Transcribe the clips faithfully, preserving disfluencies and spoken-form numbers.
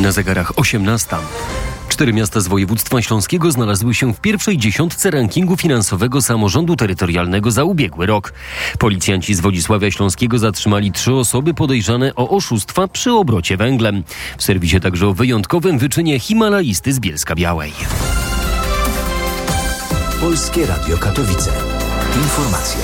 Na zegarach osiemnasta. Cztery miasta z województwa śląskiego znalazły się w pierwszej dziesiątce rankingu finansowego samorządu terytorialnego za ubiegły rok. Policjanci z Wodzisławia Śląskiego zatrzymali trzy osoby podejrzane o oszustwa przy obrocie węglem. W serwisie także o wyjątkowym wyczynie himalaisty z Bielska-Białej. Polskie Radio Katowice. Informacje.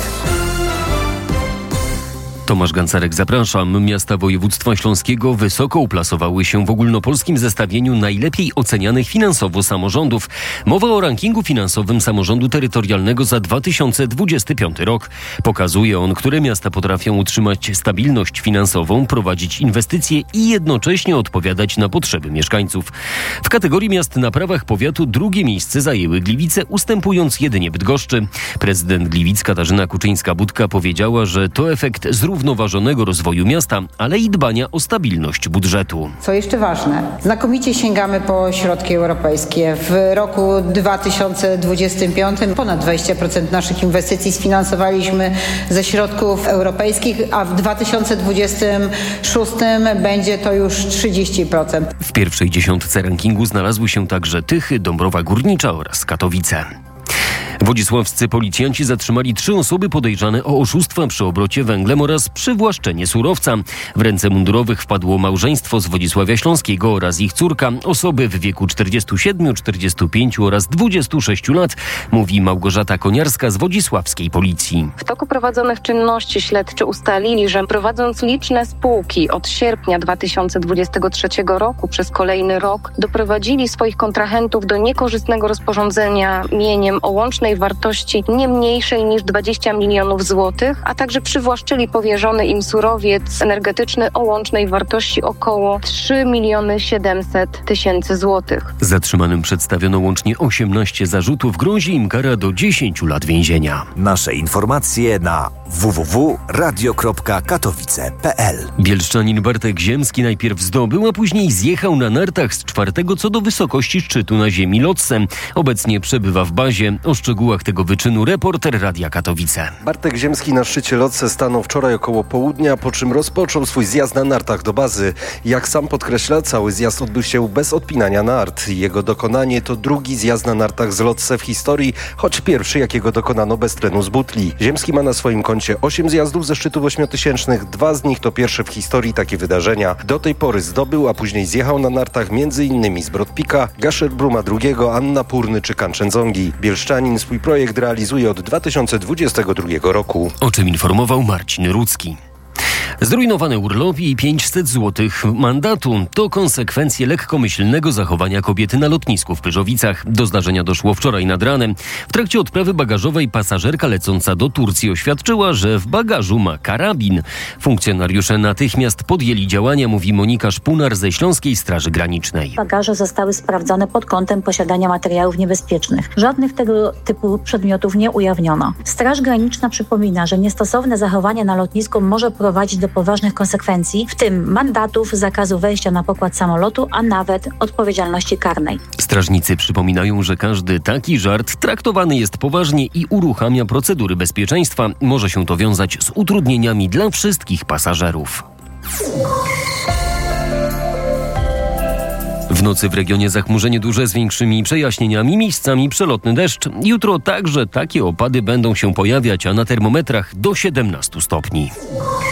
Tomasz Gancarek, zapraszam. Miasta województwa śląskiego wysoko uplasowały się w ogólnopolskim zestawieniu najlepiej ocenianych finansowo samorządów. Mowa o rankingu finansowym samorządu terytorialnego za dwa tysiące dwudziesty piąty rok. Pokazuje on, które miasta potrafią utrzymać stabilność finansową, prowadzić inwestycje i jednocześnie odpowiadać na potrzeby mieszkańców. W kategorii miast na prawach powiatu drugie miejsce zajęły Gliwice, ustępując jedynie Bydgoszczy. Prezydent Gliwic Katarzyna Kuczyńska-Budka powiedziała, że to efekt zrównoważonego rozwoju miasta, ale i dbania o stabilność budżetu. Co jeszcze ważne, znakomicie sięgamy po środki europejskie. W roku dwa tysiące dwudziestym piątym ponad dwadzieścia procent naszych inwestycji sfinansowaliśmy ze środków europejskich, a w dwa tysiące dwudziestym szóstym będzie to już trzydzieści procent. W pierwszej dziesiątce rankingu znalazły się także Tychy, Dąbrowa Górnicza oraz Katowice. Wodzisławscy policjanci zatrzymali trzy osoby podejrzane o oszustwa przy obrocie węglem oraz przywłaszczenie surowca. W ręce mundurowych wpadło małżeństwo z Wodzisławia Śląskiego oraz ich córka. Osoby w wieku czterdziestu siedmiu, czterdziestu pięciu oraz dwudziestu sześciu lat, mówi Małgorzata Koniarska z wodzisławskiej policji. W toku prowadzonych czynności śledczy ustalili, że prowadząc liczne spółki od sierpnia dwa tysiące dwudziestego trzeciego roku przez kolejny rok doprowadzili swoich kontrahentów do niekorzystnego rozporządzenia mieniem o łącznej wartości nie mniejszej niż dwadzieścia milionów złotych, a także przywłaszczyli powierzony im surowiec energetyczny o łącznej wartości około trzy miliony siedemset tysięcy złotych. Zatrzymanym przedstawiono łącznie osiemnaście zarzutów, grozi im kara do dziesięciu lat więzienia. Nasze informacje na w w w kropka radio kropka katowice kropka p l. Bielszczanin Bartek Ziemski najpierw zdobył, a później zjechał na nartach z czwartego co do wysokości szczytu na ziemi Lotse. Obecnie przebywa w bazie. O szczegółach tego wyczynu reporter Radia Katowice. Bartek Ziemski na szczycie Lotse stanął wczoraj około południa, po czym rozpoczął swój zjazd na nartach do bazy. Jak sam podkreśla, cały zjazd odbył się bez odpinania nart. Jego dokonanie to drugi zjazd na nartach z Lotse w historii, choć pierwszy, jakiego dokonano bez trenu z butli. Ziemski ma na swoim koncie osiem zjazdów ze szczytów ośmiotysięcznych, dwa z nich to pierwsze w historii takie wydarzenia. Do tej pory zdobył, a później zjechał na nartach m.in. z Brodpika, Gasherbruma drugiego, Annapurny czy Kanczędzongi. Bielszczanin swój projekt realizuje od dwa tysiące dwudziestego drugiego roku. O czym informował Marcin Rudzki. Zrujnowane urlopy i pięćset złotych mandatu to konsekwencje lekkomyślnego zachowania kobiety na lotnisku w Pyrzowicach. Do zdarzenia doszło wczoraj nad ranem. W trakcie odprawy bagażowej pasażerka lecąca do Turcji oświadczyła, że w bagażu ma karabin. Funkcjonariusze natychmiast podjęli działania, mówi Monika Szpunar ze Śląskiej Straży Granicznej. Bagaże zostały sprawdzone pod kątem posiadania materiałów niebezpiecznych. Żadnych tego typu przedmiotów nie ujawniono. Straż Graniczna przypomina, że niestosowne zachowanie na lotnisku może prowadzić do poważnych konsekwencji, w tym mandatów, zakazu wejścia na pokład samolotu, a nawet odpowiedzialności karnej. Strażnicy przypominają, że każdy taki żart traktowany jest poważnie i uruchamia procedury bezpieczeństwa. Może się to wiązać z utrudnieniami dla wszystkich pasażerów. W nocy w regionie zachmurzenie duże z większymi przejaśnieniami, miejscami przelotny deszcz. Jutro także takie opady będą się pojawiać, a na termometrach do siedemnastu stopni.